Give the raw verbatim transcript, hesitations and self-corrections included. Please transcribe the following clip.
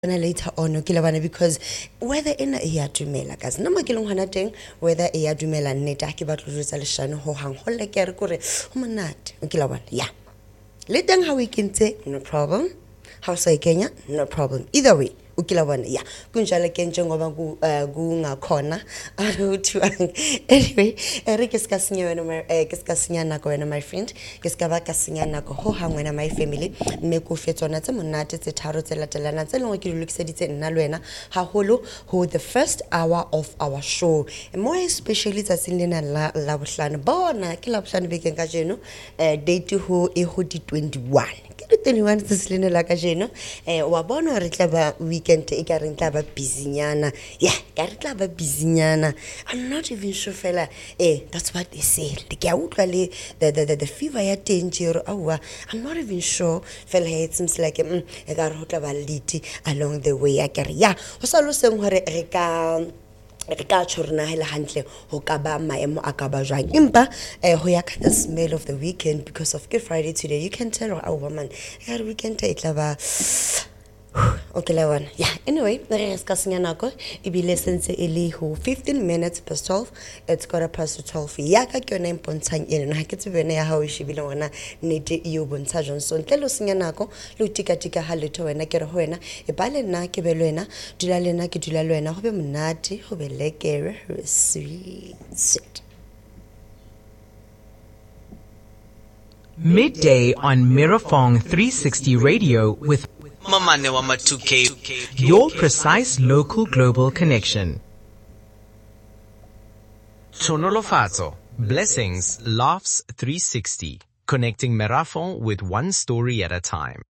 later on ke lebana because whether ena e ya dumela guys nna mo ke leng hona teng whether e ya dumela nnete a ke ba tlotsa leshano ho hang ho le ke re kore ho monate ke lebana ya le teng ha we kentse no problem how say Kenya no problem either way ukilabona ya kunjalo ke njengoba ku kungakhona aruthi anyway ere ke ska sinya wena my ke ska sinya nako wena my friend ke ska ba ka sinya nako ho hangwe na my family mme ko fetsona tse monate tse tharo tse latelana tse lengwe ke di lokiseditse nna le wena haholo ho the first hour of our show more especially tsatsing lena la la bohlano bona ke la bohlano bekeng ka jeno date ho e ho di twenty-one twenty-one tselene la ka jeno eh wa bona re tla ba weekend e ka re tla ba busy nyana yeah ka re tla ba busy nyana I'm not even sure fela eh that's what they say ke a utlwa le the the the fever ya danger oh I'm not even sure fela it seems like mm e ka re ho tla ba liti along the way ya ke re ya ho sa lo seng hore re ka re ka tshorna hela hantle ho ka ba maemo a ka ba jwang empa eh ho ya ka the smell of the weekend because of Good Friday today you can tell our woman ya re weekend e tla ba okay la one yeah anyway re ska senya nako e bile sense e le ho fifteen minutes past twelve it's quarter past twelve ya ka ke yona impontshang ene ha ke tsebene ya ha o shebile wona nete e o bontsha Johnson tle lo senya nako lo tika tika ha letho wena ke re ho wena e ba le nna ke be le wena dula le nna ke dula le wena ho be monate ho be lekere sweet Midday on Mirafong three sixty Radio with Mamane wa two K, your precise local global connection. Chonolofatso, blessings, laughs three sixty, connecting Mirafong with one story at a time.